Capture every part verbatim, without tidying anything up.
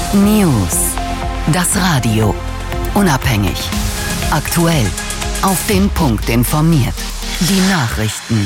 News. Das Radio. Unabhängig. Aktuell. Auf den Punkt informiert. Die Nachrichten.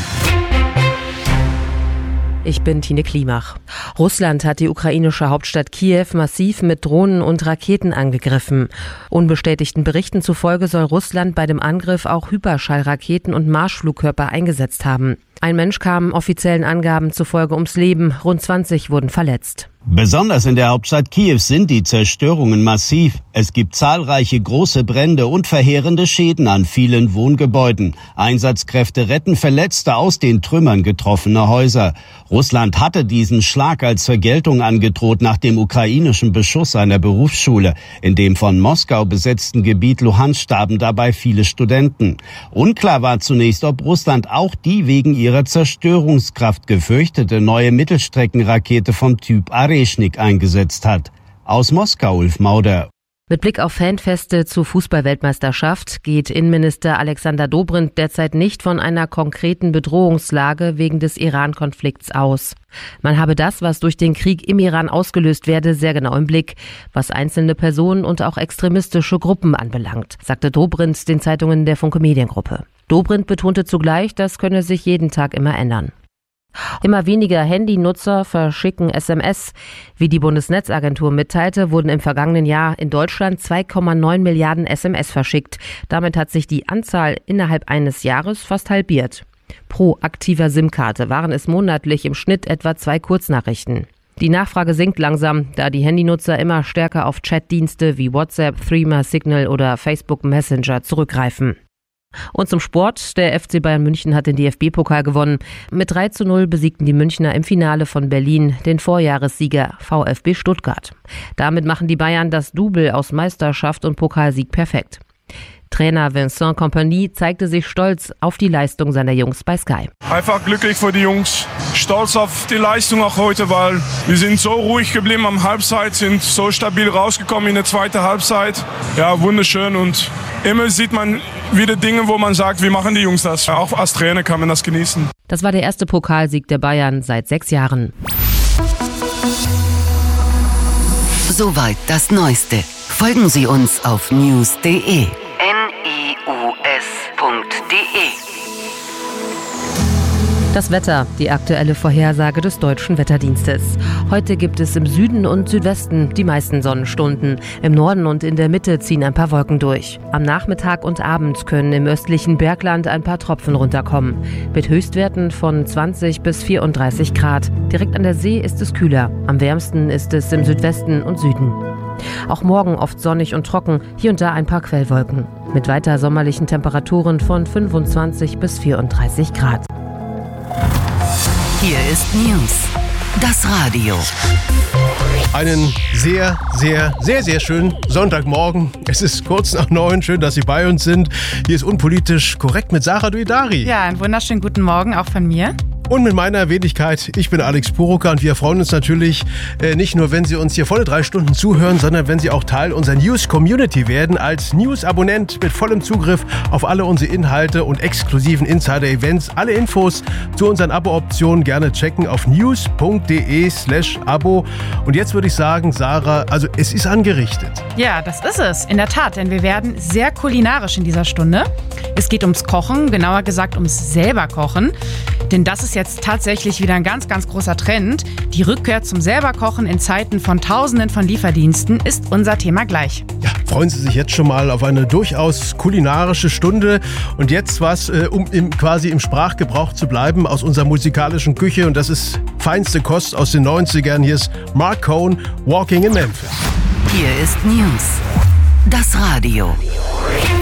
Ich bin Tine Klimach. Russland hat die ukrainische Hauptstadt Kiew massiv mit Drohnen und Raketen angegriffen. Unbestätigten Berichten zufolge soll Russland bei dem Angriff auch Hyperschallraketen und Marschflugkörper eingesetzt haben. Ein Mensch kam offiziellen Angaben zufolge ums Leben, rund zwanzig wurden verletzt. Besonders in der Hauptstadt Kiew sind die Zerstörungen massiv. Es gibt zahlreiche große Brände und verheerende Schäden an vielen Wohngebäuden. Einsatzkräfte retten Verletzte aus den Trümmern getroffener Häuser. Russland hatte diesen Schlag als Vergeltung angedroht nach dem ukrainischen Beschuss einer Berufsschule. In dem von Moskau besetzten Gebiet Luhansk starben dabei viele Studenten. Unklar war zunächst, ob Russland auch die wegen ihrer Zerstörungskraft gefürchtete neue Mittelstreckenrakete vom Typ Areshnik eingesetzt hat. Aus Moskau, Ulf Mauder. Mit Blick auf Fanfeste zur Fußball-Weltmeisterschaft geht Innenminister Alexander Dobrindt derzeit nicht von einer konkreten Bedrohungslage wegen des Iran-Konflikts aus. Man habe das, was durch den Krieg im Iran ausgelöst werde, sehr genau im Blick, was einzelne Personen und auch extremistische Gruppen anbelangt, sagte Dobrindt den Zeitungen der Funke Mediengruppe. Dobrindt betonte zugleich, das könne sich jeden Tag immer ändern. Immer weniger Handynutzer verschicken S M S. Wie die Bundesnetzagentur mitteilte, wurden im vergangenen Jahr in Deutschland zwei Komma neun Milliarden S M S verschickt. Damit hat sich die Anzahl innerhalb eines Jahres fast halbiert. Pro aktiver SIM-Karte waren es monatlich im Schnitt etwa zwei Kurznachrichten. Die Nachfrage sinkt langsam, da die Handynutzer immer stärker auf Chatdienste wie WhatsApp, Threema, Signal oder Facebook Messenger zurückgreifen. Und zum Sport. Der F C Bayern München hat den D F B-Pokal gewonnen. Mit drei zu null besiegten die Münchner im Finale von Berlin den Vorjahressieger VfB Stuttgart. Damit machen die Bayern das Double aus Meisterschaft und Pokalsieg perfekt. Trainer Vincent Kompany zeigte sich stolz auf die Leistung seiner Jungs bei Sky. Einfach glücklich für die Jungs, stolz auf die Leistung auch heute, weil wir sind so ruhig geblieben am Halbzeit, sind so stabil rausgekommen in der zweiten Halbzeit. Ja, wunderschön, und immer sieht man wieder Dinge, wo man sagt, wie machen die Jungs das? Auch als Trainer kann man das genießen. Das war der erste Pokalsieg der Bayern seit sechs Jahren. Soweit das Neueste. Folgen Sie uns auf news punkt de. Das Wetter, die aktuelle Vorhersage des Deutschen Wetterdienstes. Heute gibt es im Süden und Südwesten die meisten Sonnenstunden. Im Norden und in der Mitte ziehen ein paar Wolken durch. Am Nachmittag und Abend können im östlichen Bergland ein paar Tropfen runterkommen. Mit Höchstwerten von zwanzig bis vierunddreißig Grad. Direkt an der See ist es kühler. Am wärmsten ist es im Südwesten und Süden. Auch morgen oft sonnig und trocken, hier und da ein paar Quellwolken. Mit weiter sommerlichen Temperaturen von fünfundzwanzig bis vierunddreißig Grad. Hier ist News. Das Radio. Einen sehr, sehr, sehr, sehr schönen Sonntagmorgen. Es ist kurz nach neun. Schön, dass Sie bei uns sind. Hier ist Unpolitisch korrekt mit Sarah Duidari. Ja, einen wunderschönen guten Morgen auch von mir. Und mit meiner Wenigkeit, ich bin Alex Puruka, und wir freuen uns natürlich äh, nicht nur, wenn Sie uns hier volle drei Stunden zuhören, sondern wenn Sie auch Teil unserer News-Community werden, als News-Abonnent mit vollem Zugriff auf alle unsere Inhalte und exklusiven Insider-Events. Alle Infos zu unseren Abo-Optionen gerne checken auf news punkt de slash abo. Und jetzt würde ich sagen, Sarah, also es ist angerichtet. Ja, das ist es, in der Tat, denn wir werden sehr kulinarisch in dieser Stunde. Es geht ums Kochen, genauer gesagt ums selber Kochen. Denn das ist jetzt tatsächlich wieder ein ganz, ganz großer Trend. Die Rückkehr zum Selberkochen in Zeiten von Tausenden von Lieferdiensten ist unser Thema gleich. Ja, freuen Sie sich jetzt schon mal auf eine durchaus kulinarische Stunde. Und jetzt was, äh, um im, quasi im Sprachgebrauch zu bleiben, aus unserer musikalischen Küche. Und das ist feinste Kost aus den neunzigern. Hier ist Mark Cohn, Walking in Memphis. Hier ist News. Das Radio.